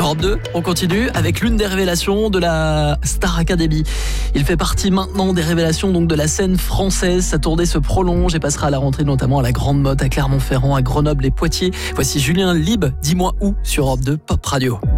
Europe 2, on continue avec l'une des révélations de la Star Academy. Il fait partie maintenant des révélations donc de la scène française. Sa tournée se prolonge et passera à la rentrée notamment à la Grande Motte, à Clermont-Ferrand, à Grenoble et Poitiers. Voici Julien Lieb, dis-moi où sur Europe 2 Pop Radio.